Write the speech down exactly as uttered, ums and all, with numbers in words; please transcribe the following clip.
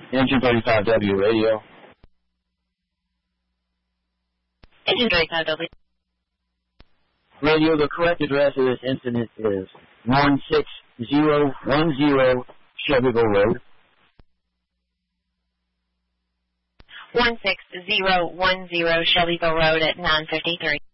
Engine thirty-five W radio. Engine thirty-five W. Radio, the correct address of this incident is one six zero one zero Shelbyville Road. one six zero one zero Shelbyville Road at nine fifty-three.